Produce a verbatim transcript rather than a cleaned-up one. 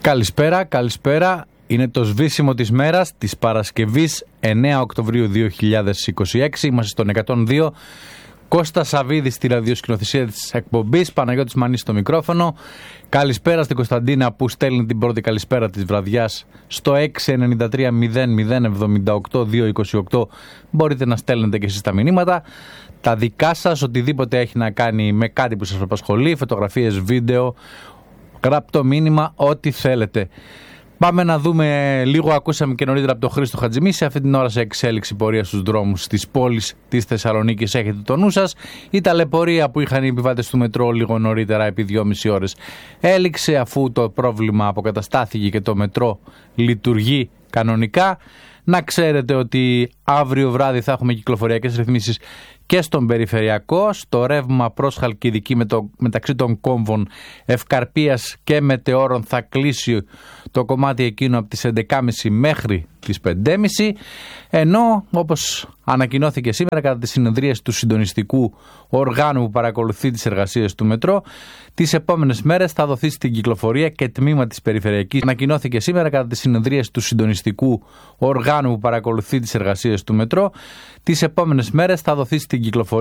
Καλησπέρα, καλησπέρα. Είναι το σβήσιμο της μέρας της Παρασκευής εννέα Οκτωβρίου δύο χιλιάδες είκοσι έξι. Είμαστε στον εκατόν δύο. Κώστας Σαββίδης στη ραδιοσκηνοθεσία της εκπομπής, Παναγιώτης Μανής στο μικρόφωνο. Καλησπέρα στην Κωνσταντίνα που στέλνει την πρώτη καλησπέρα της βραδιάς στο έξι εννιά τρία μηδέν μηδέν εβδομήντα οκτώ διακόσια είκοσι οκτώ. Μπορείτε να στέλνετε και εσείς τα μηνύματα. Τα δικά σας, οτιδήποτε έχει να κάνει με κάτι που σας απασχολεί, φωτογραφίες, βίντεο, γραπτό μήνυμα, ό,τι θέλετε. Πάμε να δούμε λίγο, ακούσαμε και νωρίτερα από τον Χρήστο Χατζημίση, αυτή την ώρα σε εξέλιξη πορεία στους δρόμους της πόλης της Θεσσαλονίκης, έχετε το νου σας. Η ταλαιπωρία που είχαν οι επιβάτες του μετρό λίγο νωρίτερα επί δυόμιση ώρες έληξε, αφού το πρόβλημα αποκαταστάθηκε και το μετρό λειτουργεί κανονικά. Να ξέρετε ότι αύριο βράδυ θα έχουμε κυκλοφοριακές ρυθμίσεις και στον περιφερειακό, στο ρεύμα προς Χαλκιδική με το, μεταξύ των κόμβων Ευκαρπίας και Μετεώρων θα κλείσει το κομμάτι εκείνο από τις έντεκα και μισή μέχρι τις πέντε και μισή, ενώ όπως ανακοινώθηκε σήμερα κατά τις συνεδρίες του συντονιστικού οργάνου που παρακολουθεί τις εργασίες του μετρό, τις επόμενες μέρες θα δοθεί στην κυκλοφορία και τμήμα της περιφερειακής. Ανακοινώθηκε σήμερα κατά τις συνεδρίες του συντονιστικού οργάνου που παρακολουθεί τις εργασίες του μετρό, τις επόμενες μέρες θα δοθεί στην κυκλοφορία